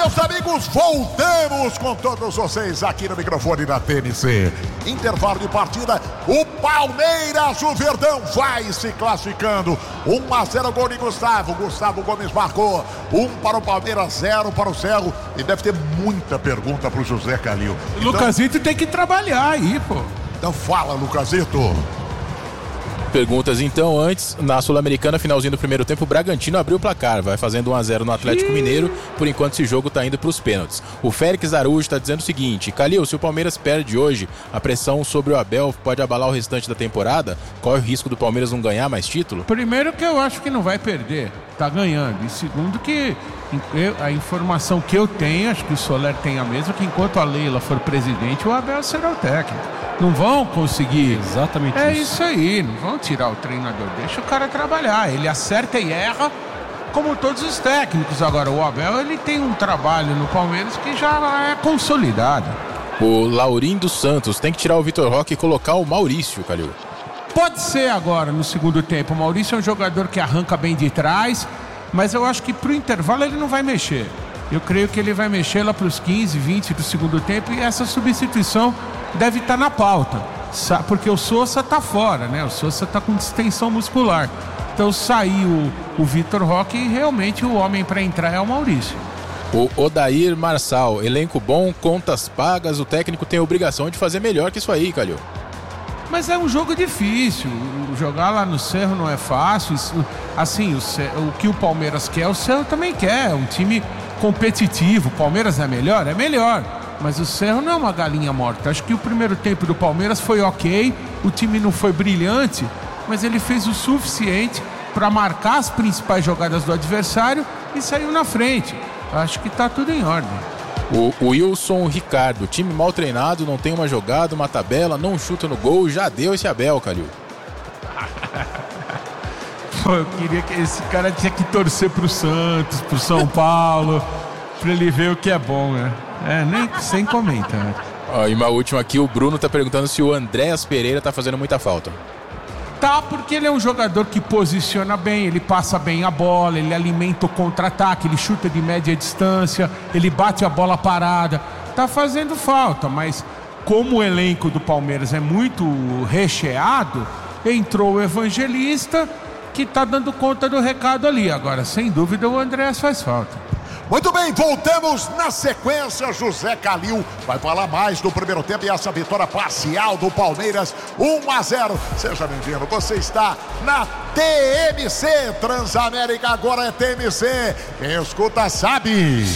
meus amigos, voltamos com todos vocês aqui no microfone da TNC. Intervalo de partida, o Palmeiras, o Verdão, vai se classificando. 1-0, gol de Gustavo. Gustavo Gomes marcou. 1 para o Palmeiras, 0 para o Cerro. E deve ter muita pergunta pro José Calil. Então, Lucasito tem que trabalhar aí, pô. Então fala, Lucasito. Perguntas então. Antes, na Sul-Americana, finalzinho do primeiro tempo, o Bragantino abriu o placar, vai fazendo 1-0 no Atlético Mineiro. Por enquanto esse jogo tá indo pros pênaltis. O Félix Araújo tá dizendo o seguinte: Calil, se o Palmeiras perde hoje, a pressão sobre o Abel pode abalar o restante da temporada? Corre o risco do Palmeiras não ganhar mais título? Primeiro que eu acho que não vai perder, tá ganhando. E segundo que a informação que eu tenho, acho que o Soler tem a mesma, que enquanto a Leila for presidente, o Abel será o técnico. Não vão conseguir. Exatamente isso. É isso aí, não vão tirar o treinador. Deixa o cara trabalhar. Ele acerta e erra, como todos os técnicos. Agora, o Abel, ele tem um trabalho no Palmeiras que já é consolidado. O Laurindo Santos tem que tirar o Vitor Roque e colocar o Maurício, Calil. Pode ser agora, no segundo tempo. O Maurício é um jogador que arranca bem de trás, mas eu acho que pro intervalo ele não vai mexer. Eu creio que ele vai mexer lá pros 15, 20 do segundo tempo, e essa substituição deve estar na pauta, porque o Sousa tá fora, né? O Sousa tá com distensão muscular. Então saiu o Vitor Roque e realmente o homem para entrar é o Maurício. O Odair Marçal, elenco bom, contas pagas, o técnico tem a obrigação de fazer melhor que isso aí, Calil. Mas é um jogo difícil, jogar lá no Cerro não é fácil. Assim, o que o Palmeiras quer, o Cerro também quer, um time competitivo. O Palmeiras é melhor? É melhor. Mas o Cerro não é uma galinha morta. Acho que o primeiro tempo do Palmeiras foi ok, o time não foi brilhante, mas ele fez o suficiente para marcar as principais jogadas do adversário e saiu na frente. Acho que tá tudo em ordem. O Wilson Ricardo, time mal treinado, não tem uma jogada, uma tabela, não chuta no gol, já deu esse Abel, Calil. Pô, eu queria que esse cara tinha que torcer pro Santos, pro São Paulo, pra ele ver o que é bom, né? Nem sem comentar. E uma última aqui, o Bruno tá perguntando se o Andréas Pereira tá fazendo muita falta. Tá, porque ele é um jogador que posiciona bem, ele passa bem a bola, ele alimenta o contra-ataque, ele chuta de média distância, ele bate a bola parada. Tá fazendo falta, mas como o elenco do Palmeiras é muito recheado, entrou o Evangelista, que tá dando conta do recado ali. Agora, sem dúvida, o Andréas faz falta. Muito bem, voltamos na sequência. José Calil vai falar mais do primeiro tempo e essa vitória parcial do Palmeiras, 1-0. Seja bem-vindo, você está na TMC, Transamérica agora é TMC. Quem escuta sabe.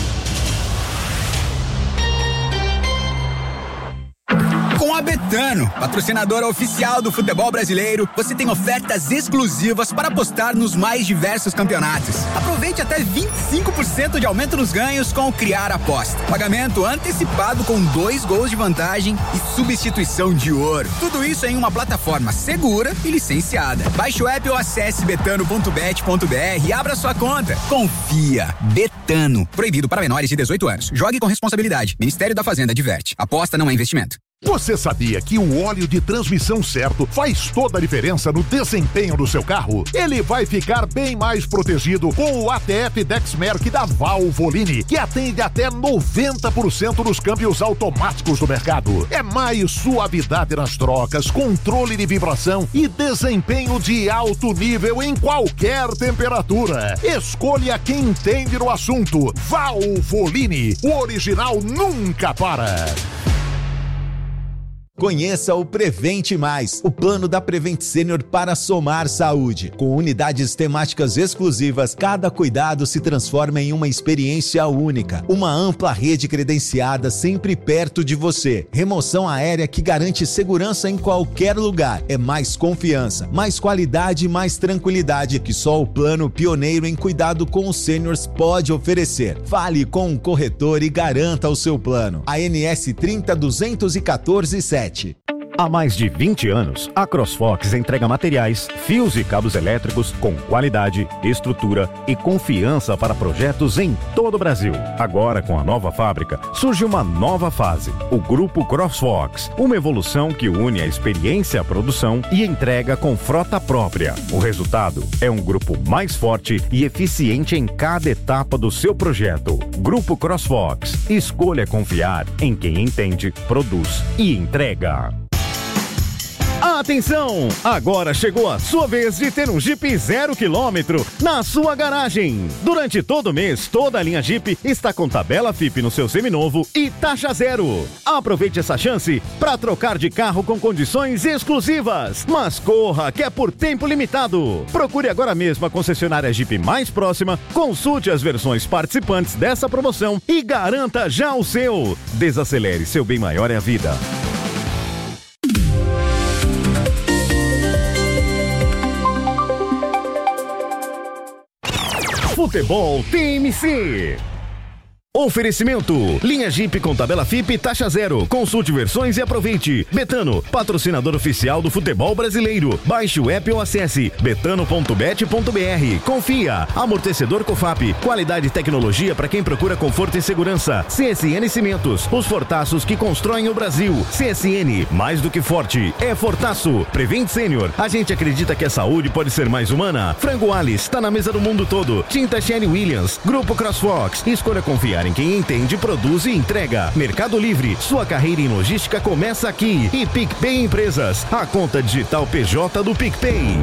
Com a Betano, patrocinadora oficial do futebol brasileiro, você tem ofertas exclusivas para apostar nos mais diversos campeonatos. Aproveite até 25% de aumento nos ganhos com o Criar Aposta. Pagamento antecipado com 2 gols de vantagem e substituição de ouro. Tudo isso em uma plataforma segura e licenciada. Baixe o app ou acesse betano.bet.br e abra sua conta. Confia. Betano. Proibido para menores de 18 anos. Jogue com responsabilidade. Ministério da Fazenda adverte. Aposta não é investimento. Você sabia que o óleo de transmissão certo faz toda a diferença no desempenho do seu carro? Ele vai ficar bem mais protegido com o ATF Dexmerc da Valvoline, que atende até 90% dos câmbios automáticos do mercado. É mais suavidade nas trocas, controle de vibração e desempenho de alto nível em qualquer temperatura. Escolha quem entende no assunto. Valvoline, o original nunca para. Conheça o Prevente Mais, o plano da Prevent Senior para somar saúde. Com unidades temáticas exclusivas, cada cuidado se transforma em uma experiência única. Uma ampla rede credenciada sempre perto de você. Remoção aérea que garante segurança em qualquer lugar. É mais confiança, mais qualidade e mais tranquilidade que só o plano pioneiro em cuidado com os seniors pode oferecer. Fale com um corretor e garanta o seu plano. ANS 30 214 7. Há mais de 20 anos, a CrossFox entrega materiais, fios e cabos elétricos com qualidade, estrutura e confiança para projetos em todo o Brasil. Agora, com a nova fábrica, surge uma nova fase, o Grupo CrossFox, uma evolução que une a experiência à produção e entrega com frota própria. O resultado é um grupo mais forte e eficiente em cada etapa do seu projeto. Grupo CrossFox. Escolha confiar em quem entende, produz e entrega. Atenção! Agora chegou a sua vez de ter um Jeep 0 km na sua garagem. Durante todo o mês, toda a linha Jeep está com tabela FIP no seu seminovo e taxa zero. Aproveite essa chance para trocar de carro com condições exclusivas. Mas corra, que é por tempo limitado. Procure agora mesmo a concessionária Jeep mais próxima, consulte as versões participantes dessa promoção e garanta já o seu. Desacelere, seu bem maior é a vida. Futebol TMC. Oferecimento, linha Jeep com tabela FIP taxa zero. Consulte versões e aproveite. Betano, patrocinador oficial do futebol brasileiro. Baixe o app ou acesse betano.bet.br. Confia, amortecedor Cofap, qualidade e tecnologia para quem procura conforto e segurança. CSN Cimentos, os fortaços que constroem o Brasil. CSN, mais do que forte, é fortaço. Prevent Sênior, a gente acredita que a saúde pode ser mais humana. Frango Alice, tá na mesa do mundo todo. Tinta Sherry Williams, Grupo CrossFox, escolha confiar em quem entende, produz e entrega. Mercado Livre, sua carreira em logística começa aqui. E PicPay Empresas, a conta digital PJ do PicPay.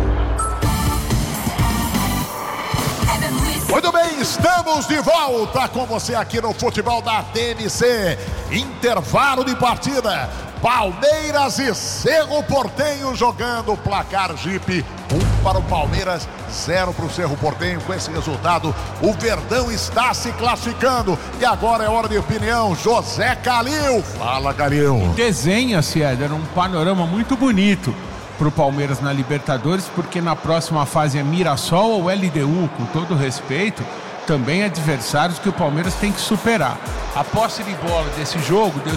Muito bem, estamos de volta com você aqui no Futebol da TMC. Intervalo de partida. Palmeiras e Cerro Porteño jogando, placar Jeep, 1 para o Palmeiras, 0 para o Cerro Porteño. Com esse resultado, o Verdão está se classificando. E agora é hora de opinião, José Calil. Fala, Calil. Desenha-se, Éder, um panorama muito bonito para o Palmeiras na Libertadores, porque na próxima fase é Mirassol ou LDU, com todo respeito, também adversários que o Palmeiras tem que superar. A posse de bola desse jogo deu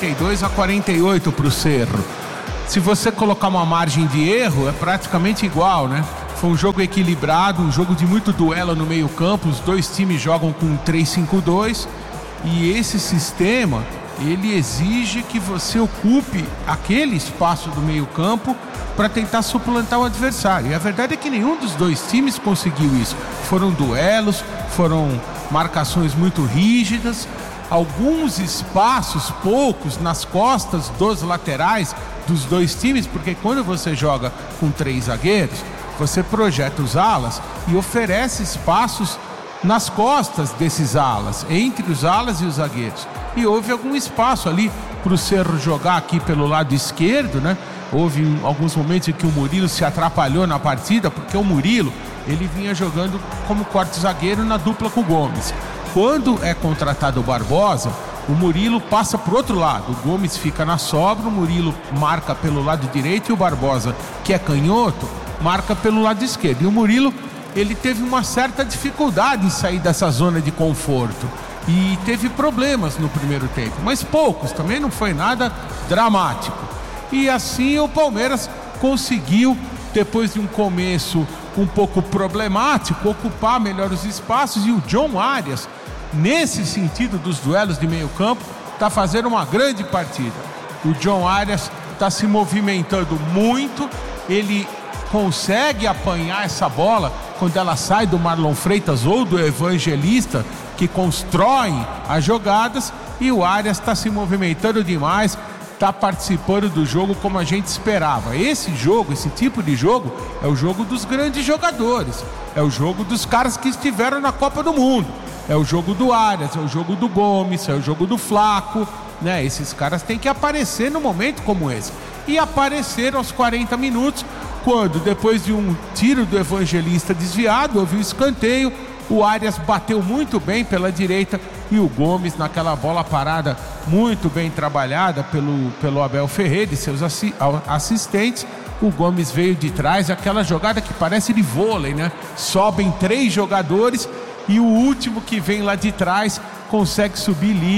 52-48 para o Cerro. Se você colocar uma margem de erro, é praticamente igual, né? Foi um jogo equilibrado, um jogo de muito duelo no meio campo. Os dois times jogam com 3-5-2 e esse sistema, ele exige que você ocupe aquele espaço do meio campo para tentar suplantar o adversário. E a verdade é que nenhum dos dois times conseguiu isso. Foram duelos, foram marcações muito rígidas, alguns espaços, poucos, nas costas dos laterais dos dois times, porque quando você joga com 3 zagueiros, você projeta os alas e oferece espaços nas costas desses alas, entre os alas e os zagueiros. E houve algum espaço ali para o Cerro jogar aqui pelo lado esquerdo, né? Houve alguns momentos em que o Murilo se atrapalhou na partida, porque o Murilo, ele vinha jogando como quarto zagueiro na dupla com o Gomes. Quando é contratado o Barbosa, o Murilo passa para o outro lado. O Gomes fica na sobra, o Murilo marca pelo lado direito e o Barbosa, que é canhoto, marca pelo lado esquerdo. E o Murilo, ele teve uma certa dificuldade em sair dessa zona de conforto. E teve problemas no primeiro tempo, mas poucos, também não foi nada dramático. E assim o Palmeiras conseguiu, depois de um começo um pouco problemático, ocupar melhor os espaços. E o John Arias, nesse sentido dos duelos de meio campo, está fazendo uma grande partida. O John Arias está se movimentando muito, ele consegue apanhar essa bola quando ela sai do Marlon Freitas ou do Evangelista, que constroem as jogadas, e o Arias está se movimentando demais, está participando do jogo como a gente esperava. Esse jogo, esse tipo de jogo, é o jogo dos grandes jogadores, é o jogo dos caras que estiveram na Copa do Mundo, é o jogo do Arias, é o jogo do Gomes, é o jogo do Flaco, né? Esses caras têm que aparecer num momento como esse. E apareceram aos 40 minutos, quando, depois de um tiro do Evangelista desviado, houve um escanteio, o Arias bateu muito bem pela direita e o Gomes, naquela bola parada muito bem trabalhada pelo Abel Ferreira e seus assistentes, o Gomes veio de trás, aquela jogada que parece de vôlei, né? Sobem 3 jogadores e o último que vem lá de trás consegue subir livre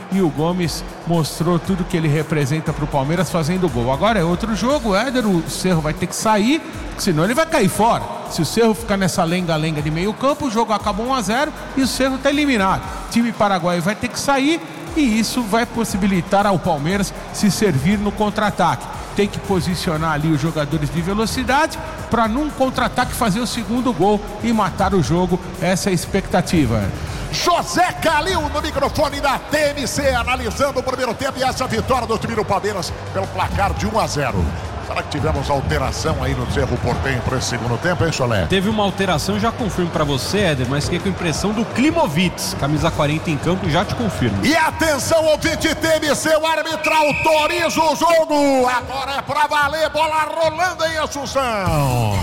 e o Gomes mostrou tudo que ele representa para o Palmeiras fazendo gol. Agora é outro jogo, Éder, o Cerro vai ter que sair, senão ele vai cair fora. Se o Cerro ficar nessa lenga-lenga de meio campo, o jogo acaba 1-0 e o Cerro está eliminado. O time paraguaio vai ter que sair e isso vai possibilitar ao Palmeiras se servir no contra-ataque. Tem que posicionar ali os jogadores de velocidade para num contra-ataque fazer o segundo gol e matar o jogo. Essa é a expectativa. José Calil no microfone da TMC, analisando o primeiro tempo e essa vitória do time do Palmeiras pelo placar de 1-0. Será que tivemos alteração aí no Cerro Porteño para esse segundo tempo, hein, Solé? Teve uma alteração, já confirmo para você, Éder, mas fiquei com a impressão do Klimovic, camisa 40 em campo, já te confirmo. E atenção, ouvinte TMC, o árbitro autoriza o jogo. Agora é pra valer, bola rolando em Assunção.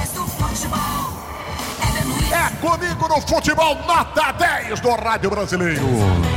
É comigo no futebol, nota 10 do Rádio Brasileiro.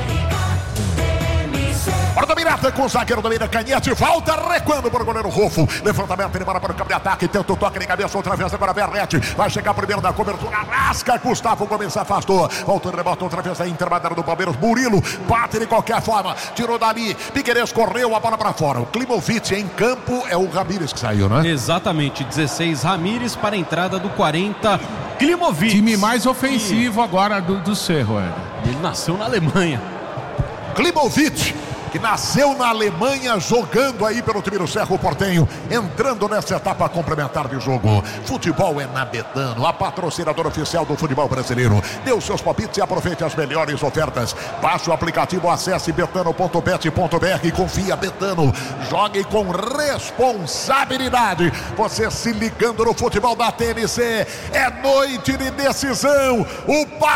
Para dominada com o zagueiro do Meira Canhete, volta recuando para o goleiro Rufo. Levantamento, ele para o campo de ataque, tenta o toque de cabeça, outra vez agora Verrete. Vai chegar primeiro na cobertura, rasca, Gustavo Gomes afastou. Volta, rebota outra vez a intermediária do Palmeiras, Murilo, bate de qualquer forma, tirou dali, Piquerez correu, a bola para fora. O Klimovic em campo, é o Ramírez que saiu, né? Exatamente, 16 Ramírez para a entrada do 40 Klimovic. Time mais ofensivo agora do Cerro, Ele nasceu na Alemanha. Klimovic, que nasceu na Alemanha, jogando aí pelo time do Cerro Porteño, entrando nessa etapa complementar de jogo. Futebol é na Betano, a patrocinadora oficial do futebol brasileiro. Dê os seus palpites e aproveite as melhores ofertas. Baixe o aplicativo, acesse betano.bet.br e confia. Betano, jogue com responsabilidade. Você se ligando no futebol da TMC, é noite de decisão. O